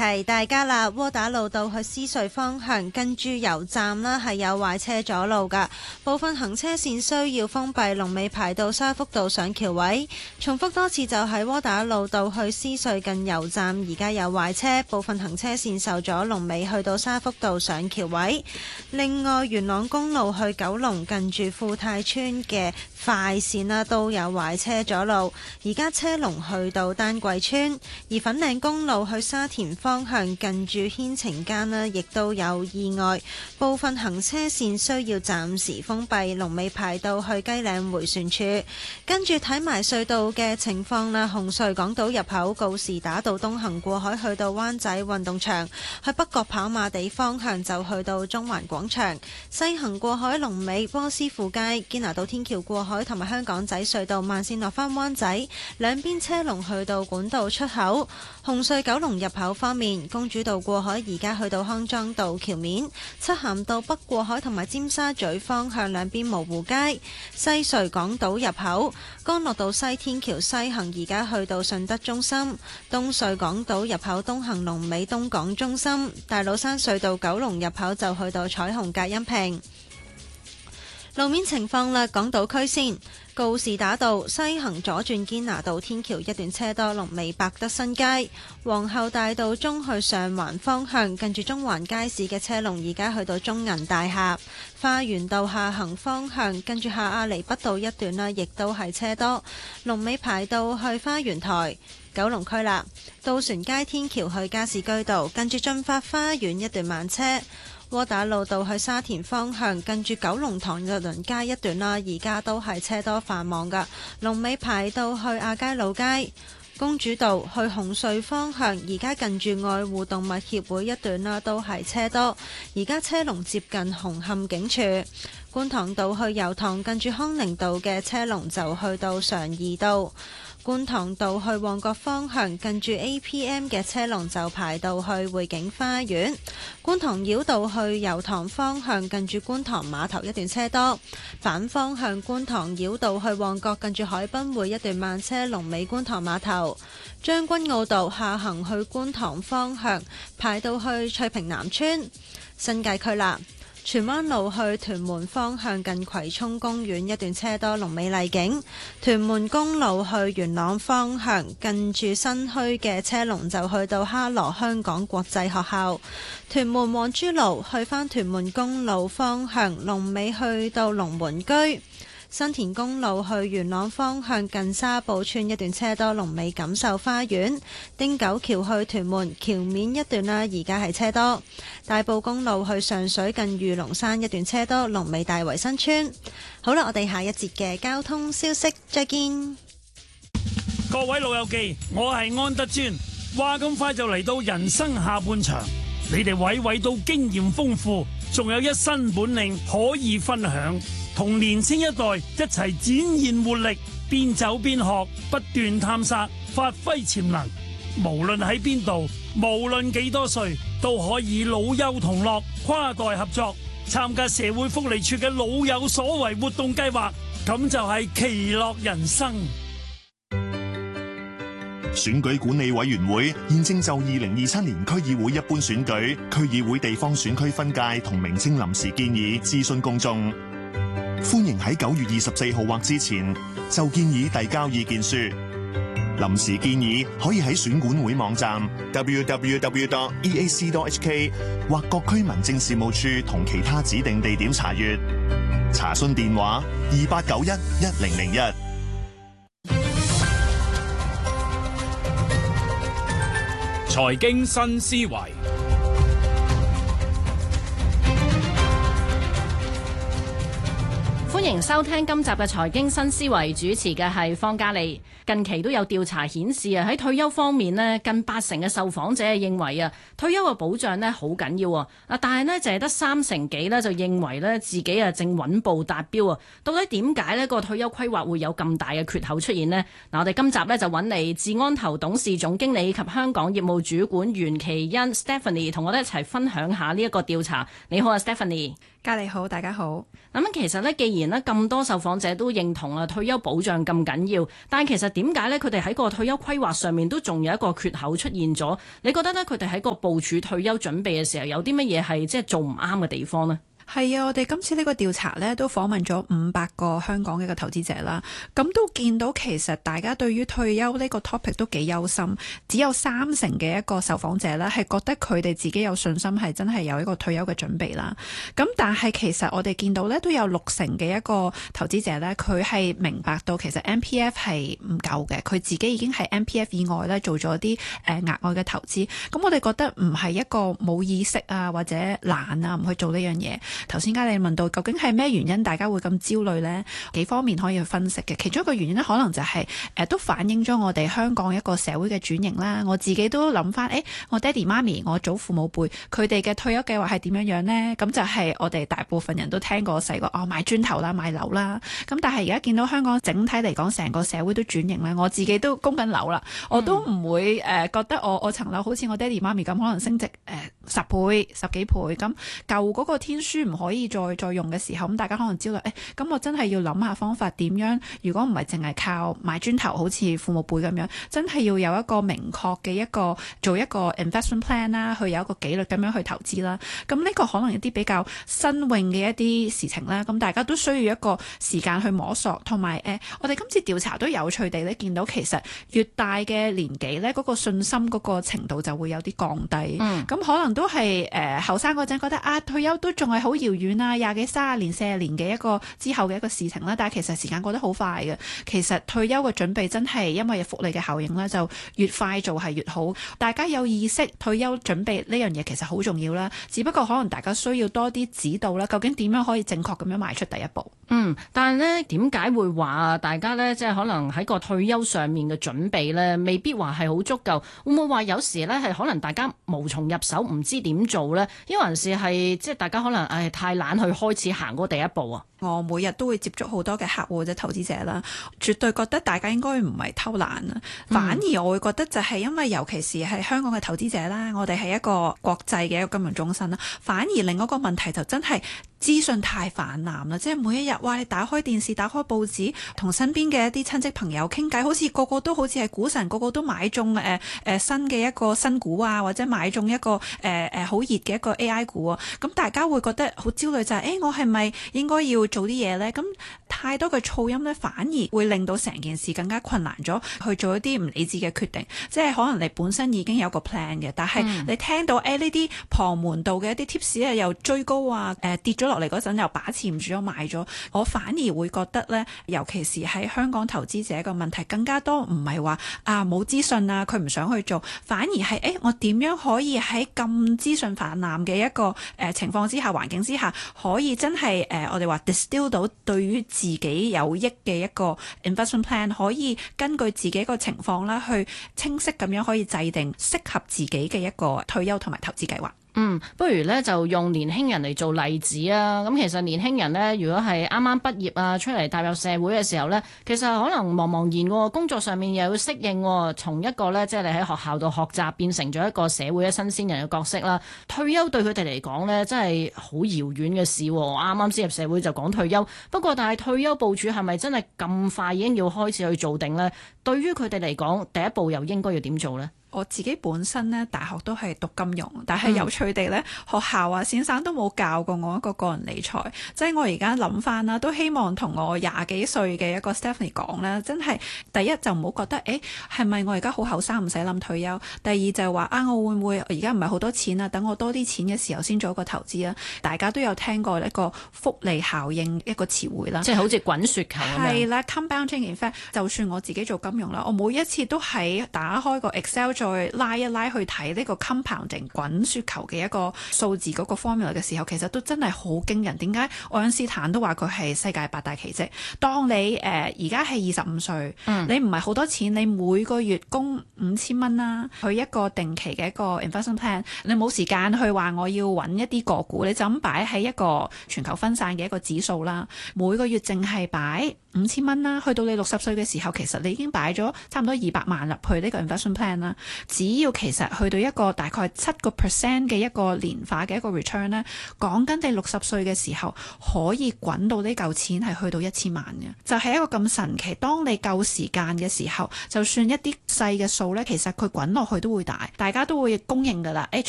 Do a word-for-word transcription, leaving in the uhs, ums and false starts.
提大家啦，窩打老道去獅隧方向近住油站啦，係有壞車阻路噶，部分行車線需要封閉，龍尾排到沙福道上橋位。重複多次就係窩打老道去獅隧近油站，而家有壞車，部分行車線受阻，龍尾去到沙福道上橋位。另外，元朗公路去九龍近住富泰村嘅快線啦，都有壞車阻路，而家車龍去到丹桂村。而粉嶺公路去沙田方向近住牽晴間呢，亦都有意外，部分行車線需要暫時封閉，龍尾排到去雞嶺迴旋處。跟住睇埋隧道嘅情況啦，紅隧港島入口告士打道東行過海去到灣仔運動場，去北角跑馬地方向就去到中環廣場，西行過海龍尾波斯富街堅拿道天橋過海同埋香港仔隧道慢線落返灣仔，兩邊車龍去到管道出口。紅隧九龍入口方面，公主道過海而家去到康莊道橋面，漆咸道北過海同埋尖沙咀方向兩邊蕪湖街。西隧港島入口干諾道西天橋西行而家去到順德中心，東隧港島入口東行龍尾東港中心，大老山隧道九龍入口就去到彩虹隔音屏。路面情況啦，港島區線告士打道西行左轉堅拿道天橋一段車多，龍尾百德新街；皇后大道中去上環方向近住中環街市嘅車龍而家去到中銀大廈。花園道下行方向近住下亞厘畢道一段啦，亦都係車多，龍尾排到去花園台。九龍區啦，渡船街天橋去加士居道近住駿發花園一段慢車。窩打老道去沙田方向近住九龍塘日輪街一段啦，而家都係車多繁忙噶，龍尾排到去亞皆老街。公主道去紅隧方向而家近住愛護動物協會一段啦，都係車多，而家車龍接近紅磡警署。觀塘道去油塘近住康寧道嘅車龍就去到常怡道。觀塘道去旺角方向近住 A P M 嘅車龍就排到去匯景花園。觀塘繞道去油塘方向近住觀塘碼頭一段車多，反方向觀塘繞道去旺角近住海濱會一段慢車，龍尾觀塘碼頭。將軍澳道下行去觀塘方向排到去翠屏南村。新界區啦，荃灣路去屯門方向近葵涌公園一段車多，龍尾麗景。屯門公路去元朗方向近住新墟嘅車龍就去到哈羅香港國際學校。屯門皇珠路去返屯門公路方向，龍尾去到龍門居。新田公路去元朗方向近沙埔村一段車多，龍尾錦繡花園。汀九橋去屯門橋面一段啦，而家係車多。大埔公路去上水近御龍山一段車多，龍尾大圍新村。好啦，我哋下一節嘅交通消息再見。 各位老友記，我係安德尊。話咁快就嚟到人生下半場，你哋位位都經驗豐富，仲有一身本領可以分享。同年青一代一齊展現活力，邊走邊學，不斷探索，發揮潛能。無論喺邊度，無論幾多歲，都可以老幼同樂，跨代合作，參加社會福利處嘅老有所為活動計劃，咁就係其樂人生。 選舉管理委員會現正就二零二七年區議會一般選舉、區議會地方選區分界同名稱臨時建議諮詢公眾。歡迎喺九月二十四號或之前就建議遞交意見書。臨時建議可以喺選管會網站 double-u double-u double-u dot e a c dot h k 或各區民政事務處同其他指定地點查閱。查詢電話二八九一一零零一。 財經新思維。 歡迎收聽今集嘅財經新思維，主持嘅係方嘉利。近期都有調查顯示啊，喺退休方面呢，近八成嘅受訪者認為啊，退休嘅保障呢好緊要啊。啊，但係呢，就係得三成幾呢就認為呢自己啊正穩步達標啊。到底點解呢個退休規劃會有咁大嘅缺口出現呢？嗱，我哋今集呢就揾嚟智安投董事總經理及香港業務主管袁其恩 Stephanie 同我哋一齊分享下呢一個調查。你好啊 Stephanie。 嘉莉好，大家好。 咁其實咧，既然咧咁多受訪者都認同啊退休保障咁緊要，但係其實點解咧佢哋喺個退休規劃上面都仲有一個缺口出現咗？你覺得咧佢哋喺個部署退休準備嘅時候有啲乜嘢係即係做唔啱嘅地方呢？ 係啊，我哋今次呢個調查呢都訪問咗五百個香港嘅一個投資者啦，咁都見到其實大家對於退休呢個 topic 都幾憂心，只有三成嘅一個受訪者呢係覺得佢哋自己有信心係真係有一個退休嘅準備啦。咁但係其實我哋見到呢都有六成嘅一個投資者呢，佢係明白到其實 M P F 係唔夠嘅，佢自己已經喺 M P F 以外呢做咗啲誒額外嘅投資。咁我哋覺得唔係一個冇意識啊或者懶啊唔去做呢樣嘢。頭先嘉莉問到究竟係咩原因大家會咁焦慮呢？幾方面可以去分析嘅。其中一個原因呢，可能就係、是、誒、呃、都反映咗我哋香港一個社會嘅轉型啦。我自己都諗翻，誒我爹哋媽咪、我祖父母輩佢哋嘅退休計劃係點樣樣呢？咁就係我哋大部分人都聽過細個哦買磚頭啦、買樓啦。咁但係而家見到香港整體嚟講，成個社會都轉型咧，我自己都供緊樓啦，我都唔會誒、呃、覺得我我層樓好似我爹哋媽咪咁，可能升值誒、呃、十倍、十幾倍咁。舊嗰個天書唔可以再再用嘅時候，咁大家可能知道，誒、欸，咁我真係要諗下方法點樣？如果唔係淨係靠買磚頭，好似父母輩咁樣，真係要有一個明確嘅一個做一個 investment plan 啦，去有一個紀律咁樣去投資啦。咁呢個可能一啲比較新穎嘅一啲事情啦，咁大家都需要一個時間去摸索，同埋誒，我哋今次調查都有趣地咧，見到其實越大嘅年紀咧，嗰、那個信心嗰個程度就會有啲降低。嗯，咁可能都係誒後生嗰陣覺得啊退休都仲係好遙遠啊，廿幾三十年、四十年嘅一個之後嘅一個事情啦。但係其實時間過得好快嘅。其實退休嘅準備真係因為有複利嘅效應啦，就越快做係越好。大家有意識退休準備呢樣嘢其實好重要啦。只不過可能大家需要多啲指導啦，究竟點樣可以正確咁樣邁出第一步？ 嗯，但係咧點解會話大家咧即係可能喺個退休上面嘅準備咧，未必話係好足夠？會唔會話有時咧係可能大家無從入手，唔知點做咧？因為還是係即係大家可能誒太懶去開始行嗰第一步啊？ 我每日都會接觸好多嘅客戶或者投資者啦，絕對覺得大家應該唔係偷懶啊，反而我會覺得就係因為尤其是係香港嘅投資者啦，我哋係一個國際嘅一個金融中心啦，反而另一個問題就真係資訊太泛濫啦，即係每一日哇，你打開電視、打開報紙，同身邊嘅一啲親戚朋友傾偈，好似個個都好似係股神，個個都買中誒誒、呃、新嘅一個新股啊，或者買中一個誒誒好熱嘅一個 A I 股啊，咁大家會覺得好焦慮就係、是、誒、欸、我係咪應該要做啲嘢呢？咁太多嘅噪音呢，反而會令到成件事更加困難咗，去做一啲唔理智嘅決定。即係可能你本身已經有個 plan 嘅，但係你聽到誒呢啲旁門道嘅一啲 tips 啊，又追高啊，誒、呃、跌咗落嚟嗰陣又把持唔住咗買咗，我反而會覺得呢，尤其是喺香港投資者個問題更加多，唔係話啊冇資訊啊，佢唔想去做，反而係誒、欸、我點樣可以喺咁資訊泛濫嘅一個誒、呃、情況之下、環境之下，可以真係誒、呃、我哋話 distill 到對於自己有益嘅一個 investment plan， 可以根據自己個情況啦，去清晰咁樣可以制定適合自己嘅一個退休同埋投資計劃。 嗯，不如咧就用年輕人嚟做例子啊！咁其實年輕人呢，如果係啱啱畢業啊，出嚟踏入社會嘅時候呢，其實可能茫茫然喎，工作上面又要適應喎，從一個呢，即係你喺學校度學習，變成咗一個社會嘅新鮮人嘅角色啦。退休對佢哋嚟講呢，真係好遙遠嘅事喎。啱啱先入社會就講退休，不過但係退休部署係咪真係咁快已經要開始去做定呢？對於佢哋嚟講，第一步又應該要點做呢？ 我自己本身咧，大學都係讀金融，但係有趣地咧，學校啊先生都冇教過我一個個人理財。即係我而家諗翻啦，都希望同我廿幾歲嘅一個 Stephanie 講啦，真係第一就唔好覺得誒係咪我而家好後生唔使諗退休。第二就係話啊，我會唔會而家唔係好多錢啊？等我多啲錢嘅時候先做一個投資啊！大家都有聽過一個複利效應一個詞彙啦， 即係好似滾雪球咁樣。 係啦 ，compounding effect。就算我自己做金融啦，我每一次都係打開個 Excel。再拉一拉去睇呢個 compounding 滾雪球嘅一個數字嗰個 formula 嘅時候，其實都真係好驚人。點解愛因斯坦都話佢係世界八大奇蹟？當你誒而家係二十五歲，嗯、你唔係好多錢，你每個月供五千蚊啦，去一個定期嘅一個 investment plan，你冇時間去話我要揾一啲個股，你就咁擺喺一個全球分散嘅一個指數啦，每個月淨係擺五千蚊啦，去到你六十歲嘅時候，其實你已經擺咗差唔多二百萬入去呢個 investment plan 啦。 只要其實去到一個大概七個 percent 嘅一個年化嘅一個 return 呢，講緊你六十歲嘅時候可以滾到呢嚿錢係去到一千萬嘅，就係、是、一個咁神奇。當你夠時間嘅時候，就算一啲細嘅數呢，其實佢滾落去都會大，大家都會公認㗎啦。誒